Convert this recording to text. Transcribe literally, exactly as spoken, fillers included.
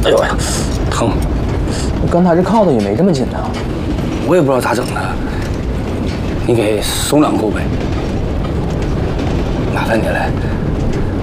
哎呦呀，疼！ 刚才这铐子也没这么紧呢。 我也不知道咋整的，你给松两口呗。麻烦你了。